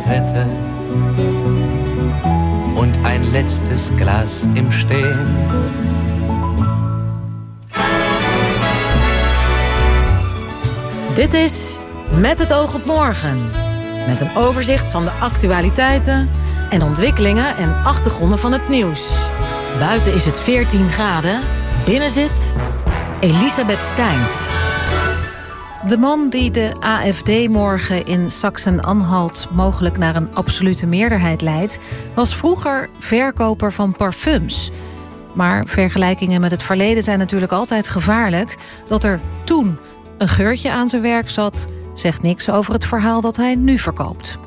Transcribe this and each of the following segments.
Zigarette und ein letztes Glas im Stehen. Dit is Met het oog op morgen. Met een overzicht van de actualiteiten en ontwikkelingen en achtergronden van het nieuws. Buiten is het 14 graden. Binnen zit Elisabeth Steins. De man die de AfD morgen in Sachsen-Anhalt mogelijk naar een absolute meerderheid leidt, was vroeger verkoper van parfums. Maar vergelijkingen met het verleden zijn natuurlijk altijd gevaarlijk. Dat er toen een geurtje aan zijn werk zat, zegt niks over het verhaal dat hij nu verkoopt.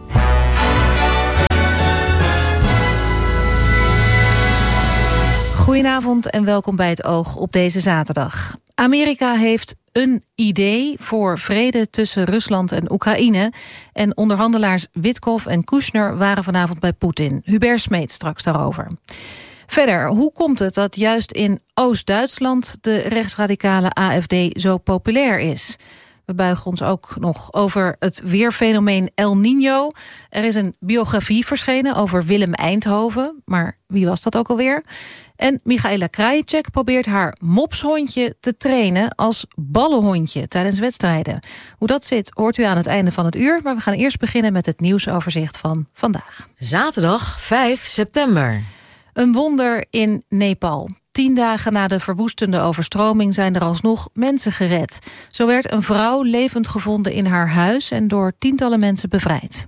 Goedenavond en welkom bij het Oog op deze zaterdag. Amerika heeft een idee voor vrede tussen Rusland en Oekraïne. En onderhandelaars Witkoff en Kushner waren vanavond bij Poetin. Hubert Smeets straks daarover. Verder, hoe komt het dat juist in Oost-Duitsland de rechtsradicale AfD zo populair is? We buigen ons ook nog over het weerfenomeen El Niño. Er is een biografie verschenen over Willem Eindhoven. Maar wie was dat ook alweer? En Michaela Krajicek probeert haar mopshondje te trainen als ballenhondje tijdens wedstrijden. Hoe dat zit hoort u aan het einde van het uur. Maar we gaan eerst beginnen met het nieuwsoverzicht van vandaag. Zaterdag 5 september. Een wonder in Nepal. 10 dagen na de verwoestende overstroming zijn er alsnog mensen gered. Zo werd een vrouw levend gevonden in haar huis en door tientallen mensen bevrijd.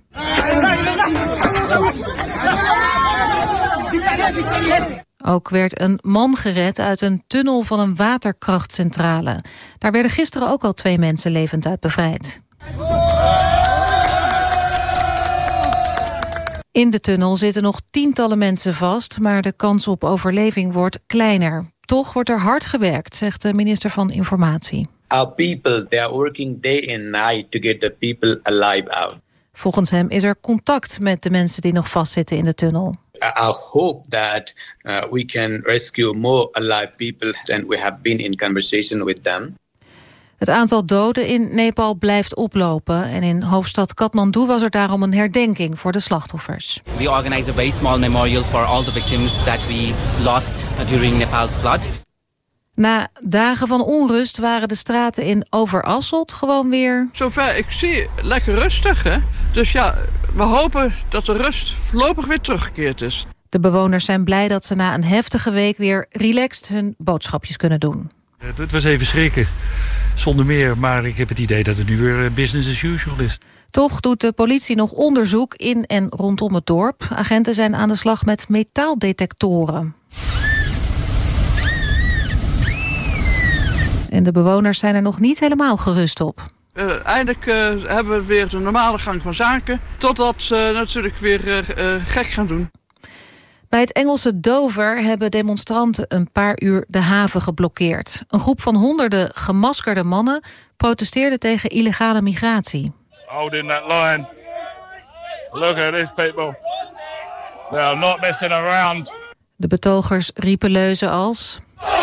Ook werd een man gered uit een tunnel van een waterkrachtcentrale. Daar werden gisteren ook al 2 mensen levend uit bevrijd. In de tunnel zitten nog tientallen mensen vast, maar de kans op overleving wordt kleiner. Toch wordt er hard gewerkt, zegt de minister van Informatie. Our people, they are working day and night to get the people alive out. Volgens hem is er contact met de mensen die nog vastzitten in de tunnel. I hope that we can rescue more alive people, and we have been in conversation with them. Het aantal doden in Nepal blijft oplopen en in hoofdstad Kathmandu was er daarom een herdenking voor de slachtoffers. We organize a very small memorial for all the victims that we lost during Nepal's flood. Na dagen van onrust waren de straten in Overasselt gewoon weer... Zover ik zie, lekker rustig, hè? Dus ja, we hopen dat de rust voorlopig weer teruggekeerd is. De bewoners zijn blij dat ze na een heftige week weer relaxed hun boodschapjes kunnen doen. Het was even schrikken, zonder meer. Maar ik heb het idee dat het nu weer business as usual is. Toch doet de politie nog onderzoek in en rondom het dorp. Agenten zijn aan de slag met metaaldetectoren. En de bewoners zijn er nog niet helemaal gerust op. Eindelijk hebben we weer de normale gang van zaken. Totdat ze natuurlijk weer gek gaan doen. Bij het Engelse Dover hebben demonstranten een paar uur de haven geblokkeerd. Een groep van honderden gemaskerde mannen protesteerde tegen illegale migratie. Hold in that line. Look at this people. They are not messing around. De betogers riepen leuzen als...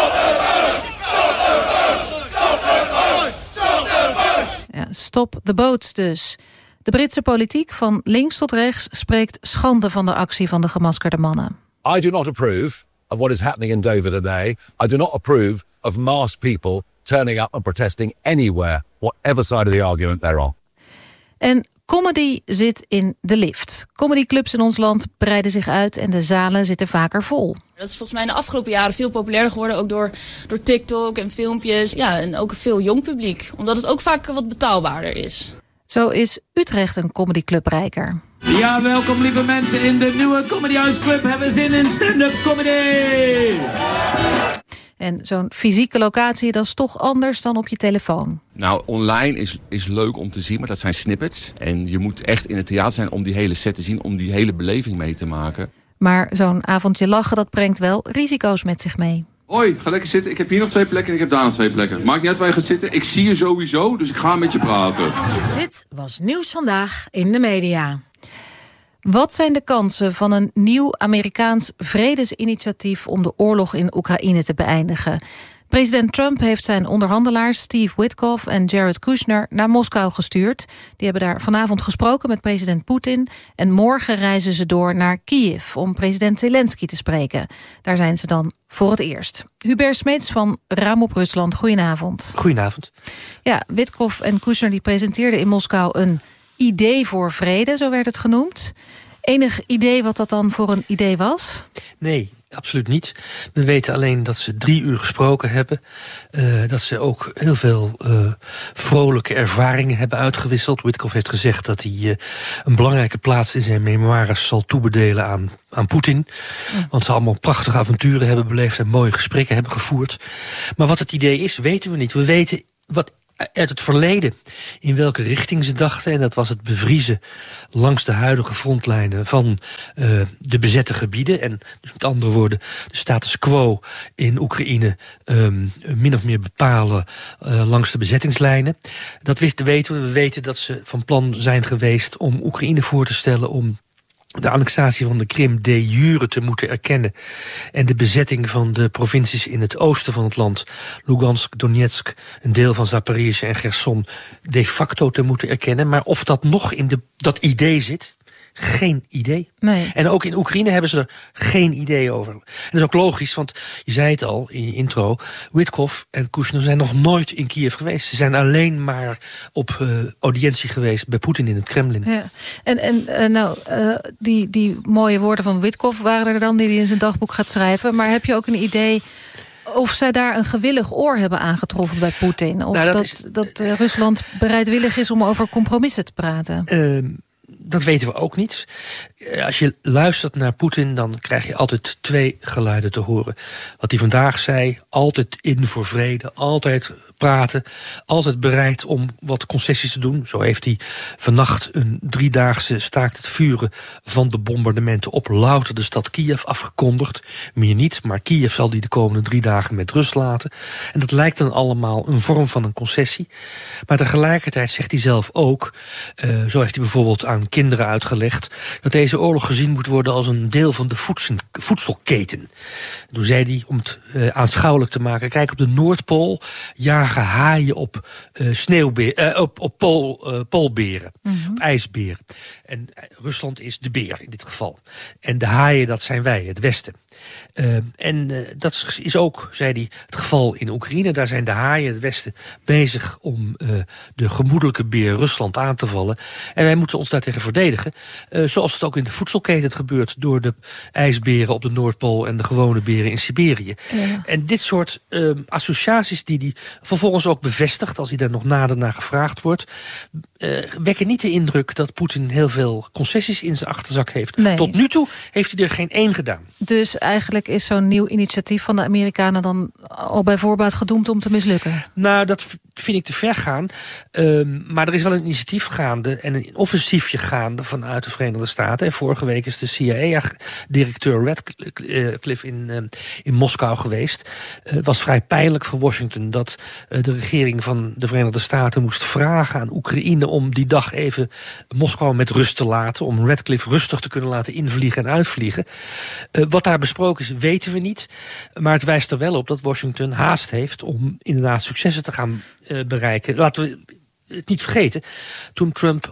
Ja, stop the boats dus. De Britse politiek van links tot rechts spreekt schande van de actie van de gemaskerde mannen. I do not approve of what is happening in Dover today. I do not approve of mass people turning up and protesting anywhere, whatever side of the argument they're on. En comedy zit in de lift. Comedyclubs in ons land breiden zich uit en de zalen zitten vaker vol. Dat is volgens mij in de afgelopen jaren veel populairder geworden, ook door TikTok en filmpjes. Ja, en ook veel jong publiek, omdat het ook vaak wat betaalbaarder is. Zo is Utrecht een comedyclub rijker. Ja, welkom lieve mensen in de nieuwe Comedy House Club. Hebben we zin in stand-up comedy? En zo'n fysieke locatie, dat is toch anders dan op je telefoon. Nou, online is leuk om te zien, maar dat zijn snippets. En je moet echt in het theater zijn om die hele set te zien, om die hele beleving mee te maken. Maar zo'n avondje lachen, dat brengt wel risico's met zich mee. Hoi, ga lekker zitten. Ik heb hier nog 2 plekken en ik heb daar nog 2 plekken. Maakt niet uit waar je gaat zitten. Ik zie je sowieso, dus ik ga met je praten. Dit was Nieuws Vandaag in de media. Wat zijn de kansen van een nieuw Amerikaans vredesinitiatief om de oorlog in Oekraïne te beëindigen? President Trump heeft zijn onderhandelaars Steve Witkoff en Jared Kushner naar Moskou gestuurd. Die hebben daar vanavond gesproken met president Poetin. En morgen reizen ze door naar Kiev om president Zelensky te spreken. Daar zijn ze dan voor het eerst. Hubert Smeets van Raam op Rusland, goedenavond. Goedenavond. Ja, Witkoff en Kushner die presenteerden in Moskou een idee voor vrede, zo werd het genoemd. Enig idee wat dat dan voor een idee was? Nee, absoluut niet. We weten alleen dat ze 3 uur gesproken hebben. Dat ze ook heel veel vrolijke ervaringen hebben uitgewisseld. Witkoff heeft gezegd dat hij een belangrijke plaats in zijn memoires zal toebedelen aan Poetin. Want ze allemaal prachtige avonturen hebben beleefd en mooie gesprekken hebben gevoerd. Maar wat het idee is, weten we niet. We weten wat uit het verleden in welke richting ze dachten. En dat was het bevriezen langs de huidige frontlijnen van de bezette gebieden. En dus met andere woorden, de status quo in Oekraïne min of meer bepalen langs de bezettingslijnen. Dat weten we. We weten dat ze van plan zijn geweest om Oekraïne voor te stellen om de annexatie van de Krim de jure te moeten erkennen en de bezetting van de provincies in het oosten van het land, Lugansk, Donetsk, een deel van Zaporizhzhia en Gerson, de facto te moeten erkennen. Maar of dat nog in dat idee zit, geen idee. Nee. En ook in Oekraïne hebben ze er geen idee over. En dat is ook logisch, want je zei het al in je intro, Witkoff en Kushner zijn nog nooit in Kiev geweest. Ze zijn alleen maar op audiëntie geweest bij Poetin in het Kremlin. Ja. Die mooie woorden van Witkoff waren er dan die hij in zijn dagboek gaat schrijven. Maar heb je ook een idee of zij daar een gewillig oor hebben aangetroffen bij Poetin? Of dat Rusland bereidwillig is om over compromissen te praten? Dat weten we ook niet. Als je luistert naar Poetin, dan krijg je altijd 2 geluiden te horen. Wat hij vandaag zei, altijd in voor vrede, altijd praten, altijd bereid om wat concessies te doen. Zo heeft hij vannacht een 3-daagse staakt het vuren van de bombardementen op louter de stad Kiev afgekondigd. Meer niet, maar Kiev zal hij de komende 3 dagen met rust laten. En dat lijkt dan allemaal een vorm van een concessie. Maar tegelijkertijd zegt hij zelf ook, zo heeft hij bijvoorbeeld aan kinderen uitgelegd, dat deze oorlog gezien moet worden als een deel van de voedselketen. Toen zei hij, om het aanschouwelijk te maken, kijk, op de Noordpool jagen haaien op poolberen, op ijsberen. En Rusland is de beer in dit geval. En de haaien, dat zijn wij, het Westen. Dat is ook, zei hij, het geval in Oekraïne. Daar zijn de haaien, het Westen, bezig om de gemoedelijke beer Rusland aan te vallen. En wij moeten ons daartegen verdedigen. Zoals het ook in de voedselketen gebeurt door de ijsberen op de Noordpool en de gewone beren in Siberië. Ja. En dit soort associaties die hij vervolgens ook bevestigt, als hij daar nog nader naar gevraagd wordt, wekken niet de indruk dat Poetin heel veel concessies in zijn achterzak heeft. Nee. Tot nu toe heeft hij er geen één gedaan. Dus eigenlijk is zo'n nieuw initiatief van de Amerikanen dan al bij voorbaat gedoemd om te mislukken? Nou, dat vind ik te ver gaan. Maar er is wel een initiatief gaande en een offensiefje gaande vanuit de Verenigde Staten. En vorige week is de CIA-directeur Radcliffe in Moskou geweest. Het was vrij pijnlijk voor Washington dat de regering van de Verenigde Staten moest vragen aan Oekraïne om die dag even Moskou met rust te laten, om Radcliffe rustig te kunnen laten invliegen en uitvliegen. Wat daar besproken is, weten we niet. Maar het wijst er wel op dat Washington haast heeft om inderdaad successen te gaan bereiken. Laten we het niet vergeten. Toen Trump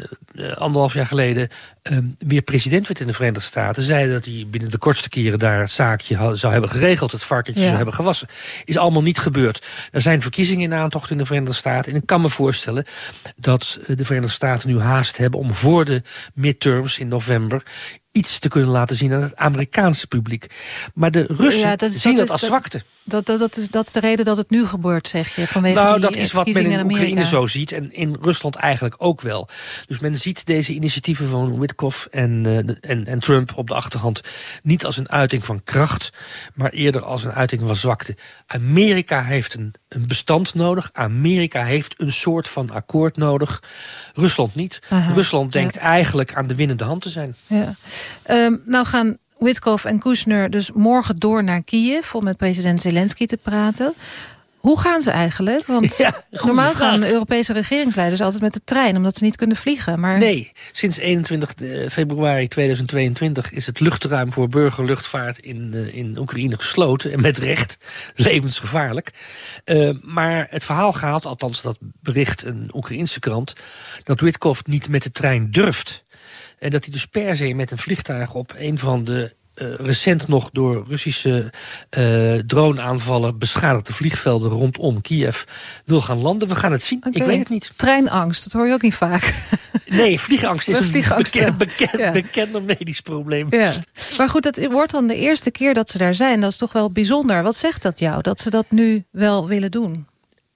1,5 jaar geleden weer president werd in de Verenigde Staten, zei dat hij binnen de kortste keren daar het zaakje zou hebben geregeld, het varkentje zou hebben gewassen. Is allemaal niet gebeurd. Er zijn verkiezingen in aantocht in de Verenigde Staten en ik kan me voorstellen dat de Verenigde Staten nu haast hebben om voor de midterms in november iets te kunnen laten zien aan het Amerikaanse publiek. Maar de Russen zien dat als zwakte. Dat is de reden dat het nu gebeurt, zeg je, vanwege dat is wat men in Oekraïne zo ziet en in Rusland eigenlijk ook wel. Dus men ziet deze initiatieven van Witkoff en Trump op de achterhand niet als een uiting van kracht, maar eerder als een uiting van zwakte. Amerika heeft een bestand nodig. Amerika heeft een soort van akkoord nodig. Rusland niet. Aha, Rusland denkt eigenlijk aan de winnende hand te zijn. Ja. Nou gaan Witkoff en Kushner dus morgen door naar Kiev om met president Zelensky te praten. Hoe gaan ze eigenlijk? Want normaal gaan de Europese regeringsleiders altijd met de trein, omdat ze niet kunnen vliegen. Maar... Nee, sinds 21 februari 2022 is het luchtruim voor burgerluchtvaart in Oekraïne gesloten. En met recht, levensgevaarlijk. Maar het verhaal gaat, althans dat bericht een Oekraïnse krant, dat Witkov niet met de trein durft. En dat hij dus per se met een vliegtuig op een van de recent nog door Russische droneaanvallen beschadigde vliegvelden rondom Kiev wil gaan landen. We gaan het zien. Okay. Ik weet het niet. Treinangst, dat hoor je ook niet vaak. Nee, vliegangst is een bekender medisch probleem. Ja. Maar goed, dat wordt dan de eerste keer dat ze daar zijn. Dat is toch wel bijzonder. Wat zegt dat jou, dat ze dat nu wel willen doen?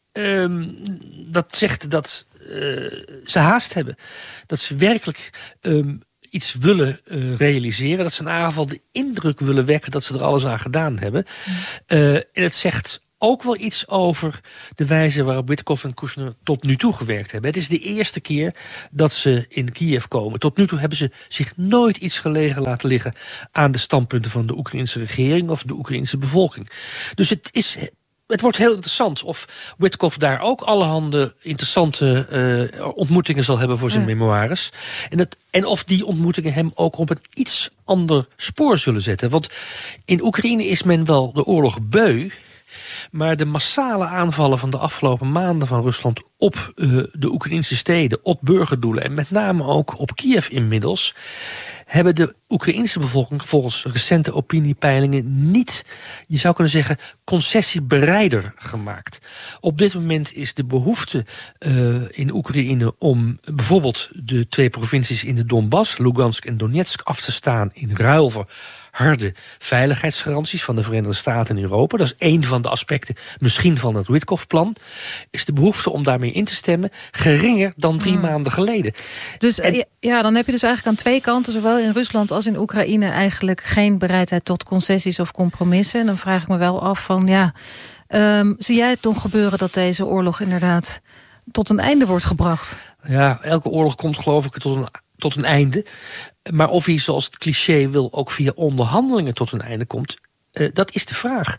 Dat zegt dat ze haast hebben. Dat ze werkelijk iets willen realiseren. Dat ze in ieder geval de indruk willen wekken dat ze er alles aan gedaan hebben. En het zegt ook wel iets over de wijze waarop Witkov en Kushner tot nu toe gewerkt hebben. Het is de eerste keer dat ze in Kiev komen. Tot nu toe hebben ze zich nooit iets gelegen laten liggen aan de standpunten van de Oekraïnse regering of de Oekraïnse bevolking. Dus het wordt heel interessant of Witkov daar ook allerhande interessante ontmoetingen zal hebben voor zijn memoires. En of die ontmoetingen hem ook op een iets ander spoor zullen zetten. Want in Oekraïne is men wel de oorlog beu, maar de massale aanvallen van de afgelopen maanden van Rusland op de Oekraïnse steden, op burgerdoelen en met name ook op Kiev inmiddels, hebben de Oekraïnse bevolking volgens recente opiniepeilingen niet, je zou kunnen zeggen, concessiebereider gemaakt. Op dit moment is de behoefte in Oekraïne om bijvoorbeeld de 2 provincies in de Donbass, Lugansk en Donetsk, af te staan in ruil voor harde veiligheidsgaranties van de Verenigde Staten en Europa. Dat is één van de aspecten misschien van het Witkov-plan. Is de behoefte om daarmee in te stemmen geringer dan 3 maanden geleden. Dus dan heb je dus eigenlijk aan 2 kanten, zowel in Rusland als in Oekraïne, eigenlijk geen bereidheid tot concessies of compromissen. En dan vraag ik me wel af van, zie jij het nog gebeuren dat deze oorlog inderdaad tot een einde wordt gebracht? Ja, elke oorlog komt geloof ik tot een einde. Maar of hij, zoals het cliché wil, ook via onderhandelingen tot een einde komt, dat is de vraag.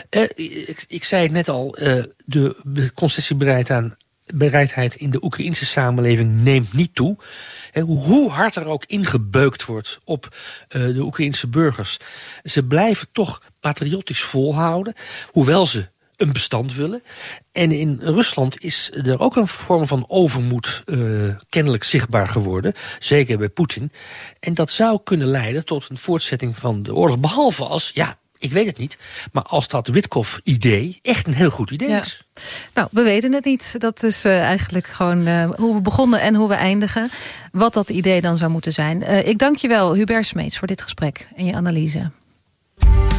Ik zei het net al, de concessiebereidheid in de Oekraïnse samenleving neemt niet toe. Hoe hard er ook ingebeukt wordt op de Oekraïnse burgers, ze blijven toch patriotisch volhouden, hoewel ze een bestand willen. En in Rusland is er ook een vorm van overmoed kennelijk zichtbaar geworden. Zeker bij Poetin. En dat zou kunnen leiden tot een voortzetting van de oorlog. Behalve als, ik weet het niet, maar als dat Witkov-idee echt een heel goed idee is. Nou, we weten het niet. Dat is eigenlijk gewoon hoe we begonnen en hoe we eindigen. Wat dat idee dan zou moeten zijn. Ik dank je wel, Hubert Smeets, voor dit gesprek en je analyse.